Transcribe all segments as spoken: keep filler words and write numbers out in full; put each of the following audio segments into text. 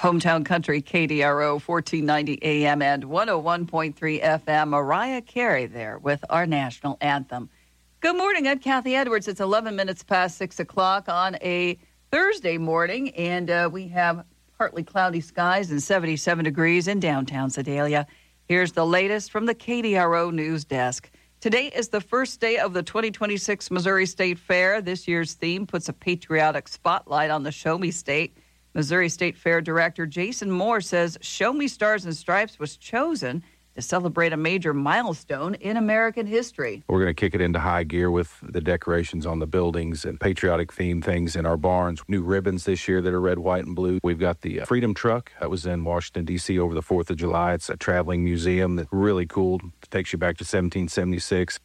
Hometown Country, K D R O, fourteen ninety A M and one oh one point three F M. Mariah Carey there with our national anthem. Good morning. I'm Kathy Edwards. It's eleven minutes past six o'clock on a Thursday morning, and uh, we have partly cloudy skies and seventy-seven degrees in downtown Sedalia. Here's the latest from the K D R O News Desk. Today is the first day of the twenty twenty-six Missouri State Fair. This year's theme puts a patriotic spotlight on the Show Me State. Missouri State Fair Director Jason Moore says Show Me Stars and Stripes was chosen to celebrate a major milestone in American history. We're going to kick it into high gear with the decorations on the buildings and patriotic theme things in our barns. New ribbons this year that are red, white, and blue. We've got the Freedom Truck that was in Washington, D C over the fourth of July. It's a traveling museum that's really cool. It takes you back to seventeen seventy-six.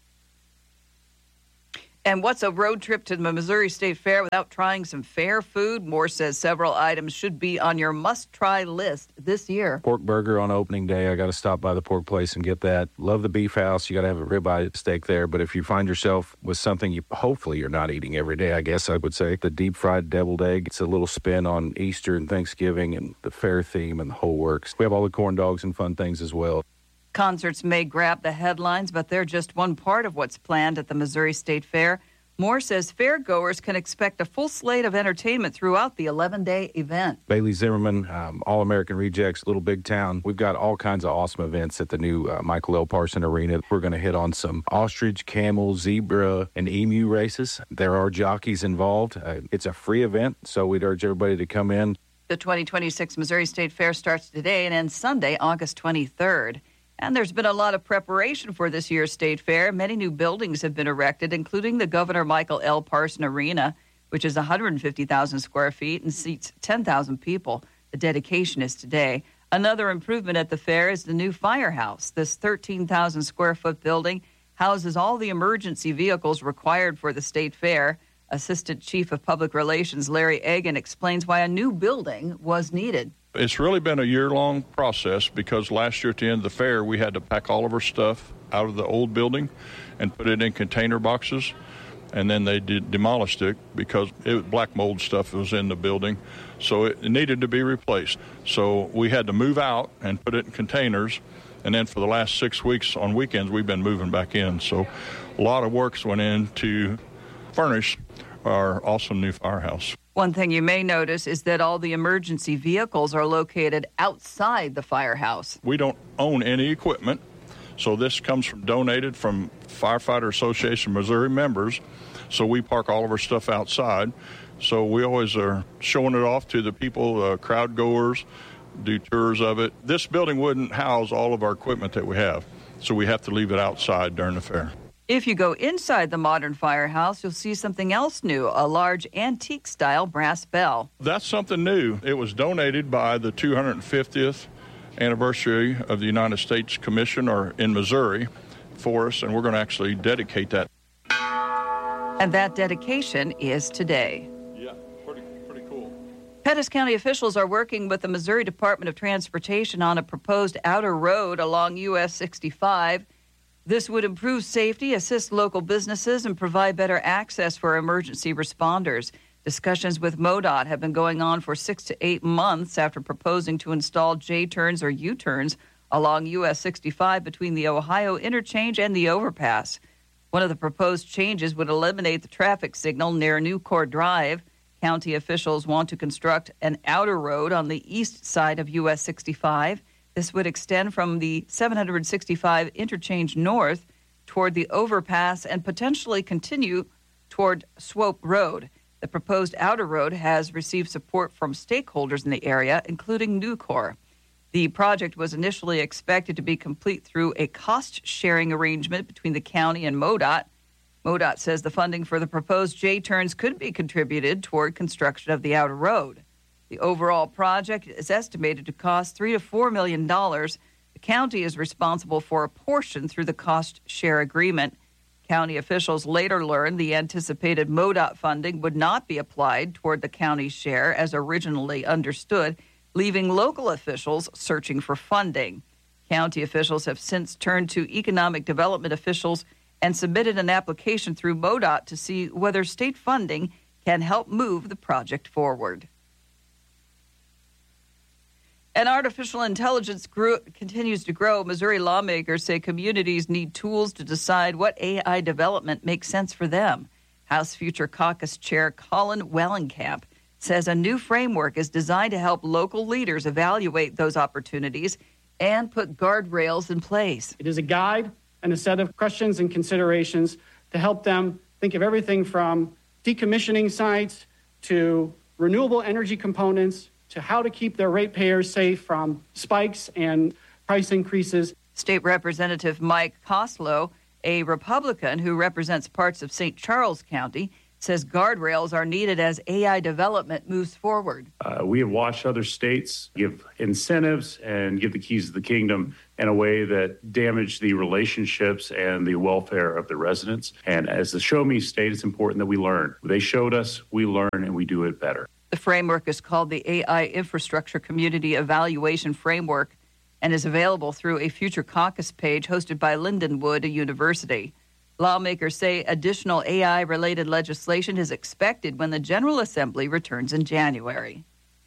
And what's a road trip to the Missouri State Fair without trying some fair food? Moore says several items should be on your must-try list this year. Pork burger on opening day. I got to stop by the pork place and get that. Love the beef house. You got to have a ribeye steak there. But if you find yourself with something you hopefully you're not eating every day, I guess I would say, the deep-fried deviled egg. It's a little spin on Easter and Thanksgiving and the fair theme and the whole works. We have all the corn dogs and fun things as well. Concerts may grab the headlines, but they're just one part of what's planned at the Missouri State Fair. Moore says fairgoers can expect a full slate of entertainment throughout the eleven-day event. Bailey Zimmerman, um, All-American Rejects, Little Big Town. We've got all kinds of awesome events at the new uh, Michael L. Parson Arena. We're going to hit on some ostrich, camel, zebra, and emu races. There are jockeys involved. Uh, it's a free event, so we'd urge everybody to come in. The twenty twenty-six Missouri State Fair starts today and ends Sunday, August twenty-third. And there's been a lot of preparation for this year's State Fair. Many new buildings have been erected, including the Governor Michael L. Parson Arena, which is one hundred fifty thousand square feet and seats ten thousand people. The dedication is today. Another improvement at the fair is the new firehouse. This thirteen thousand square foot building houses all the emergency vehicles required for the State Fair. Assistant Chief of Public Relations Larry Egan explains why a new building was needed. It's really been a year-long process because last year at the end of the fair, we had to pack all of our stuff out of the old building and put it in container boxes, and then they did demolished it because it, black mold stuff was in the building, so it needed to be replaced. So we had to move out and put it in containers, and then for the last six weeks on weekends, we've been moving back in. So a lot of work went in to furnish our awesome new firehouse. One thing you may notice is that all the emergency vehicles are located outside the firehouse. We don't own any equipment, so this comes from donated from Firefighter Association Missouri members, so we park all of our stuff outside. So we always are showing it off to the people, uh, crowd goers, do tours of it. This building wouldn't house all of our equipment that we have, so we have to leave it outside during the fair. If you go inside the modern firehouse, you'll see something else new, a large antique-style brass bell. That's something new. It was donated by the two hundred fiftieth anniversary of the United States Commission or in Missouri for us, and we're going to actually dedicate that. And that dedication is today. Yeah, pretty, pretty cool. Pettis County officials are working with the Missouri Department of Transportation on a proposed outer road along U S sixty-five. This would improve safety, assist local businesses, and provide better access for emergency responders. Discussions with MoDOT have been going on for six to eight months after proposing to install J-turns or U-turns along U S sixty-five between the Ohio interchange and the overpass. One of the proposed changes would eliminate the traffic signal near Newcourt Drive. County officials want to construct an outer road on the east side of U S sixty-five. This would extend from the seven hundred sixty-five interchange north toward the overpass and potentially continue toward Swope Road. The proposed outer road has received support from stakeholders in the area, including Nucor. The project was initially expected to be complete through a cost-sharing arrangement between the county and MoDOT. MoDOT says the funding for the proposed J-turns could be contributed toward construction of the outer road. The overall project is estimated to cost three to four million dollars. The county is responsible for a portion through the cost share agreement. County officials later learned the anticipated MoDOT funding would not be applied toward the county's share as originally understood, leaving local officials searching for funding. County officials have since turned to economic development officials and submitted an application through MoDOT to see whether state funding can help move the project forward. And artificial intelligence grew, continues to grow. Missouri lawmakers say communities need tools to decide what A I development makes sense for them. House Future Caucus Chair Colin Wellenkamp says a new framework is designed to help local leaders evaluate those opportunities and put guardrails in place. It is a guide and a set of questions and considerations to help them think of everything from decommissioning sites to renewable energy components to how to keep their ratepayers safe from spikes and price increases. State Representative Mike Koslow, a Republican who represents parts of Saint Charles County, says guardrails are needed as A I development moves forward. Uh, we have watched other states give incentives and give the keys to the kingdom in a way that damage the relationships and the welfare of the residents. And as the Show Me state, it's important that we learn. They showed us, we learn, and we do it better. The framework is called the A I Infrastructure Community Evaluation Framework and is available through a Future Caucus page hosted by Lindenwood University. Lawmakers say additional A I-related legislation is expected when the General Assembly returns in January.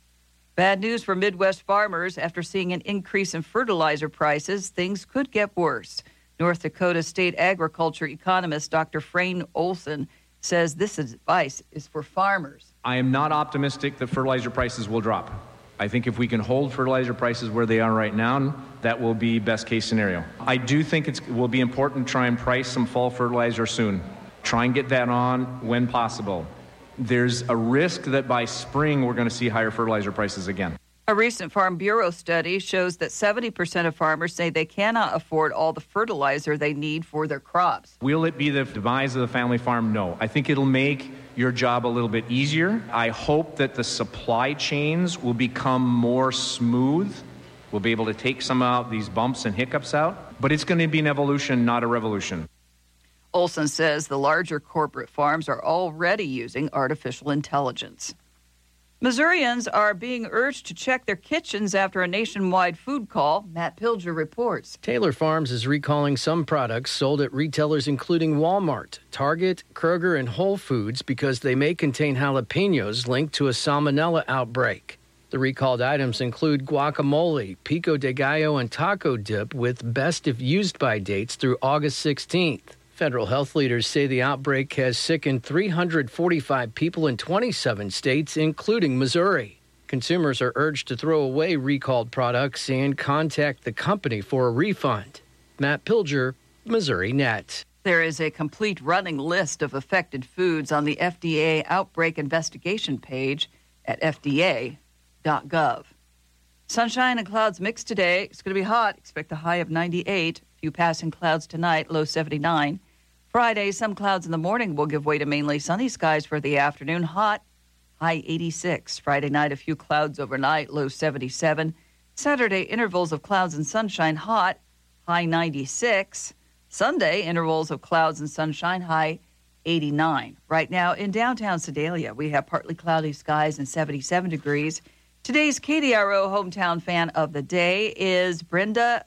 Bad news for Midwest farmers. After seeing an increase in fertilizer prices, things could get worse. North Dakota State agriculture economist Doctor Frayne Olson says this advice is for farmers. I am not optimistic that fertilizer prices will drop. I think if we can hold fertilizer prices where they are right now, that will be best case scenario. I do think it will be important to try and price some fall fertilizer soon. Try and get that on when possible. There's a risk that by spring we're going to see higher fertilizer prices again. A recent Farm Bureau study shows that seventy percent of farmers say they cannot afford all the fertilizer they need for their crops. Will it be the demise of the family farm? No. I think it'll make your job a little bit easier. I hope that the supply chains will become more smooth. We'll be able to take some of these bumps and hiccups out, but it's going to be an evolution, not a revolution. Olson says the larger corporate farms are already using artificial intelligence. Missourians are being urged to check their kitchens after a nationwide food call. Matt Pilger reports. Taylor Farms is recalling some products sold at retailers including Walmart, Target, Kroger, and Whole Foods because they may contain jalapenos linked to a salmonella outbreak. The recalled items include guacamole, pico de gallo, and taco dip with best if used by dates through August sixteenth. Federal health leaders say the outbreak has sickened three hundred forty-five people in twenty-seven states, including Missouri. Consumers are urged to throw away recalled products and contact the company for a refund. Matt Pilger, Missouri Net. There is a complete running list of affected foods on the F D A outbreak investigation page at F D A dot gov. Sunshine and clouds mixed today. It's going to be hot. Expect a high of ninety-eight. A few passing clouds tonight, low seventy-nine. Friday, some clouds in the morning will give way to mainly sunny skies for the afternoon. Hot, high eighty-six. Friday night, a few clouds overnight, low seventy-seven. Saturday, intervals of clouds and sunshine, hot, high ninety-six. Sunday, intervals of clouds and sunshine, high eighty-nine. Right now in downtown Sedalia, we have partly cloudy skies and seventy-seven degrees. Today's K D R O hometown fan of the day is Brenda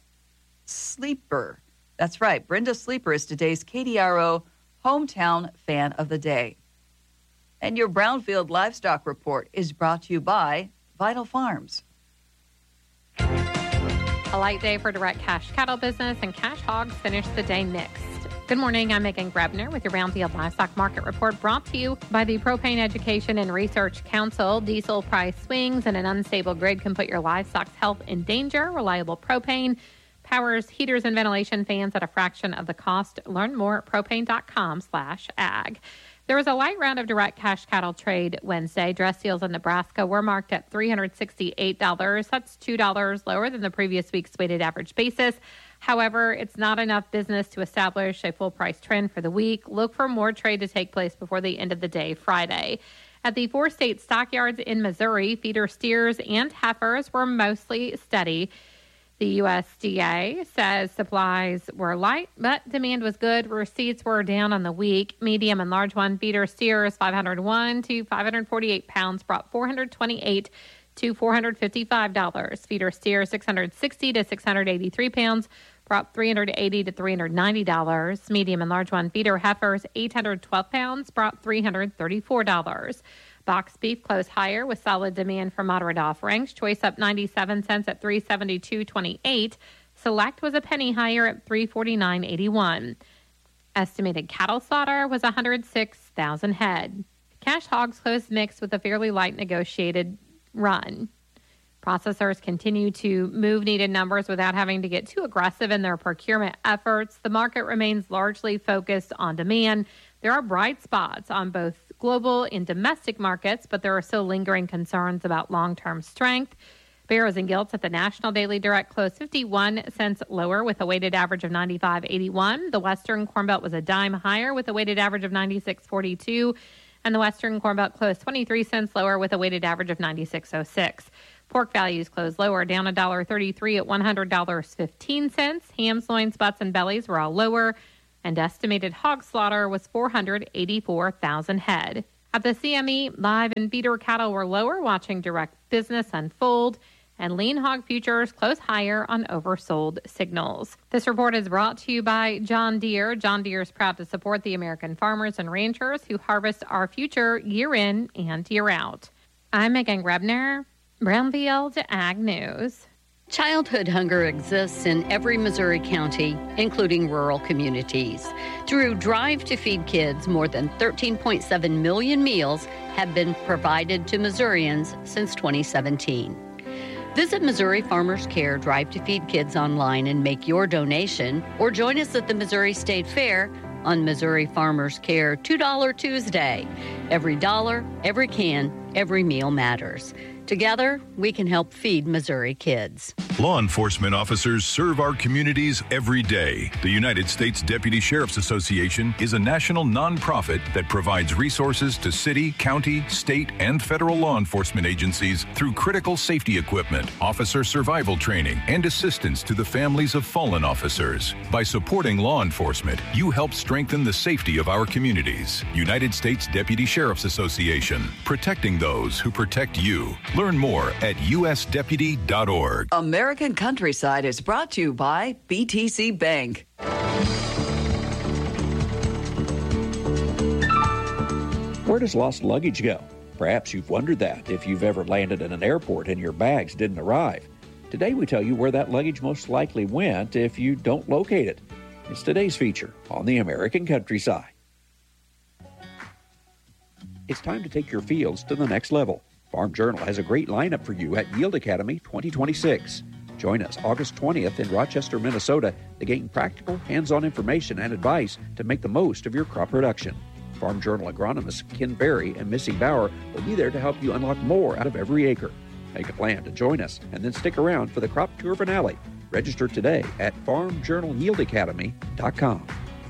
Sleeper. That's right. Brenda Sleeper is today's K D R O hometown fan of the day. And your Brownfield Livestock Report is brought to you by Vital Farms. A light day for direct cash cattle business, and cash hogs finish the day mixed. Good morning. I'm Megan Grebner with your Brownfield Livestock Market Report, brought to you by the Propane Education and Research Council. Diesel price swings and an unstable grid can put your livestock's health in danger. Reliable propane powers heaters and ventilation fans at a fraction of the cost. Learn more at propane.com slash ag. There was a light round of direct cash cattle trade Wednesday. Dress deals in Nebraska were marked at three hundred sixty-eight dollars. That's two dollars lower than the previous week's weighted average basis. However, it's not enough business to establish a full price trend for the week. Look for more trade to take place before the end of the day Friday. At the four state stockyards in Missouri, feeder steers and heifers were mostly steady. The U S D A says supplies were light, but demand was good. Receipts were down on the week. Medium and large one feeder steers, five hundred one to five hundred forty-eight pounds, brought four hundred twenty-eight to four hundred fifty-five dollars. Feeder steers, six hundred sixty to six hundred eighty-three pounds, brought three hundred eighty to three hundred ninety dollars. Medium and large one feeder heifers, eight hundred twelve pounds, brought three hundred thirty-four dollars. Box beef closed higher with solid demand for moderate offerings. Choice up ninety-seven cents at three seventy-two twenty-eight. Select was a penny higher at three forty-nine eighty-one. Estimated cattle slaughter was one hundred six thousand head. Cash hogs closed mixed with a fairly light negotiated run. Processors continue to move needed numbers without having to get too aggressive in their procurement efforts. The market remains largely focused on demand. There are bright spots on both global and domestic markets, but there are still lingering concerns about long-term strength. Barrows and Gilts at the National Daily Direct closed fifty-one cents lower with a weighted average of ninety-five eighty-one. The Western Corn Belt was a dime higher with a weighted average of ninety-six forty-two. And the Western Corn Belt closed twenty-three cents lower with a weighted average of ninety-six oh six. Pork values closed lower, down one dollar thirty-three at one hundred dollars and fifteen cents. Hams, loins, butts, and bellies were all lower, and estimated hog slaughter was four hundred eighty-four thousand head. At the C M E, live and feeder cattle were lower, watching direct business unfold, and lean hog futures close higher on oversold signals. This report is brought to you by John Deere. John Deere is proud to support the American farmers and ranchers who harvest our future year in and year out. I'm Megan Grebner, Brownfield Ag News. Childhood hunger exists in every Missouri county, including rural communities. Through Drive to Feed Kids, more than thirteen point seven million meals have been provided to Missourians since twenty seventeen. Visit Missouri Farmers Care Drive to Feed Kids online and make your donation, or join us at the Missouri State Fair on Missouri Farmers Care two dollar Tuesday. Every dollar, every can, every meal matters. Together, we can help feed Missouri kids. Law enforcement officers serve our communities every day. The United States Deputy Sheriff's Association is a national nonprofit that provides resources to city, county, state, and federal law enforcement agencies through critical safety equipment, officer survival training, and assistance to the families of fallen officers. By supporting law enforcement, you help strengthen the safety of our communities. United States Deputy Sheriff's Association, protecting those who protect you. Learn more at U S deputy dot org. American Countryside is brought to you by B T C Bank. Where does lost luggage go? Perhaps you've wondered that if you've ever landed in an airport and your bags didn't arrive. Today we tell you where that luggage most likely went if you don't locate it. It's today's feature on the American Countryside. It's time to take your fields to the next level. Farm Journal has a great lineup for you at Yield Academy twenty twenty-six. Join us August twentieth in Rochester, Minnesota to gain practical, hands-on information and advice to make the most of your crop production. Farm Journal agronomists Ken Berry and Missy Bauer will be there to help you unlock more out of every acre. Make a plan to join us and then stick around for the crop tour finale. Register today at farm journal yield academy dot com.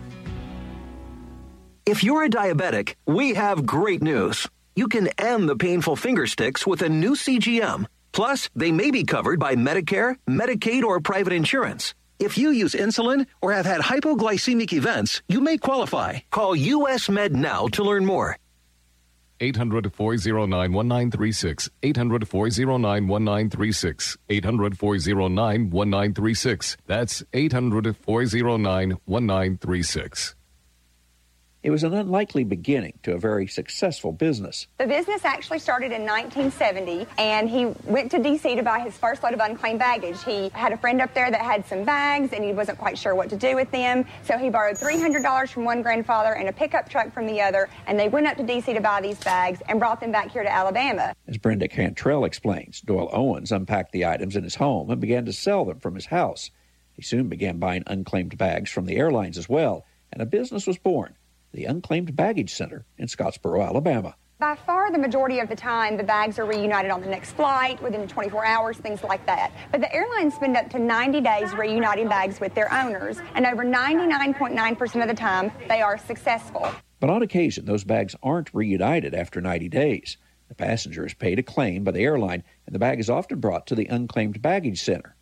If you're a diabetic, we have great news. You can end the painful finger sticks with a new C G M. Plus, they may be covered by Medicare, Medicaid, or private insurance. If you use insulin or have had hypoglycemic events, you may qualify. Call U S Med now to learn more. eight hundred, four oh nine, one nine three six. eight hundred, four oh nine, one nine three six. eight hundred, four oh nine, one nine three six. That's eight hundred, four oh nine, one nine three six. It was an unlikely beginning to a very successful business. The business actually started in nineteen seventy, and he went to D C to buy his first load of unclaimed baggage. He had a friend up there that had some bags, and he wasn't quite sure what to do with them, so he borrowed three hundred dollars from one grandfather and a pickup truck from the other, and they went up to D C to buy these bags and brought them back here to Alabama. As Brenda Cantrell explains, Doyle Owens unpacked the items in his home and began to sell them from his house. He soon began buying unclaimed bags from the airlines as well, and a business was born. The Unclaimed Baggage Center in Scottsboro, Alabama. By far the majority of the time, the bags are reunited on the next flight, within twenty-four hours, things like that. But the airlines spend up to ninety days reuniting bags with their owners, and over ninety-nine point nine percent of the time, they are successful. But on occasion, those bags aren't reunited after ninety days. The passenger is paid a claim by the airline, and the bag is often brought to the Unclaimed Baggage Center.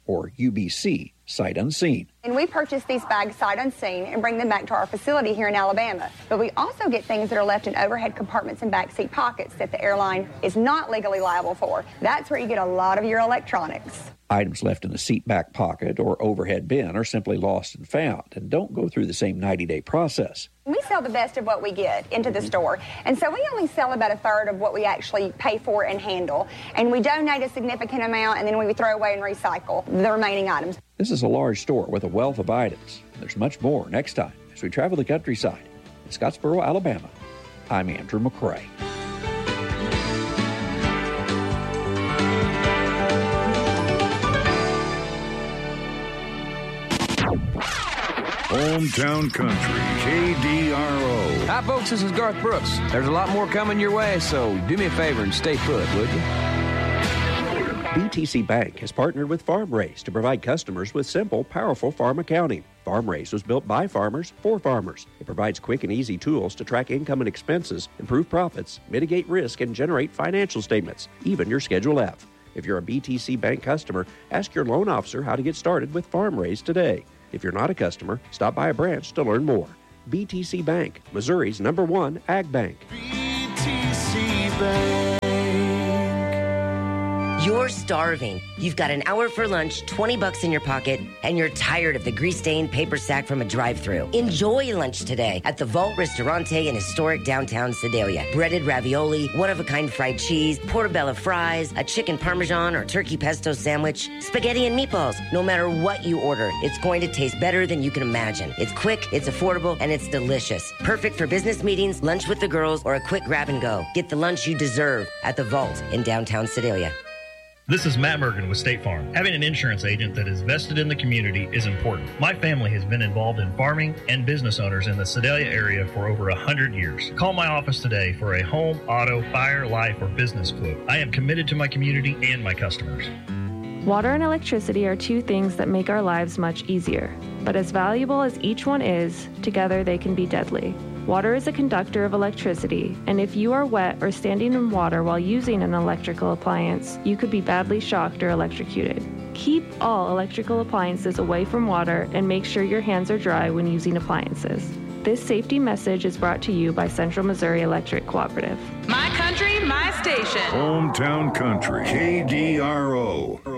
or U B C, sight unseen. And we purchase these bags sight unseen and bring them back to our facility here in Alabama. But we also get things that are left in overhead compartments and backseat pockets that the airline is not legally liable for. That's where you get a lot of your electronics. Items left in the seat back pocket or overhead bin are simply lost and found and don't go through the same ninety-day process. We sell the best of what we get into the store, and so we only sell about a third of what we actually pay for and handle. And we donate a significant amount, and then we throw away and recycle the remaining items. This is a large store with a wealth of items. There's much more next time as we travel the countryside. In Scottsboro, Alabama, I'm Andrew McCrae. Hometown Country, K D R O. Hi, folks. This is Garth Brooks. There's a lot more coming your way, so do me a favor and stay put, would you? B T C Bank has partnered with FarmRaise to provide customers with simple, powerful farm accounting. FarmRaise was built by farmers for farmers. It provides quick and easy tools to track income and expenses, improve profits, mitigate risk, and generate financial statements, even your Schedule F. If you're a B T C Bank customer, ask your loan officer how to get started with FarmRaise today. If you're not a customer, stop by a branch to learn more. B T C Bank, Missouri's number one ag bank. B T C Bank. You're starving. You've got an hour for lunch, twenty bucks in your pocket, and you're tired of the grease-stained paper sack from a drive-thru. Enjoy lunch today at the Vault Ristorante in historic downtown Sedalia. Breaded ravioli, one-of-a-kind fried cheese, portobello fries, a chicken parmesan or turkey pesto sandwich, spaghetti and meatballs. No matter what you order, it's going to taste better than you can imagine. It's quick, it's affordable, and it's delicious. Perfect for business meetings, lunch with the girls, or a quick grab and go. Get the lunch you deserve at the Vault in downtown Sedalia. This is Matt Mergen with State Farm. Having an insurance agent that is vested in the community is important. My family has been involved in farming and business owners in the Sedalia area for over one hundred years. Call my office today for a home, auto, fire, life, or business quote. I am committed to my community and my customers. Water and electricity are two things that make our lives much easier. But as valuable as each one is, together they can be deadly. Water is a conductor of electricity, and if you are wet or standing in water while using an electrical appliance, you could be badly shocked or electrocuted. Keep all electrical appliances away from water and make sure your hands are dry when using appliances. This safety message is brought to you by Central Missouri Electric Cooperative. My country, my station. Hometown Country, K D R O.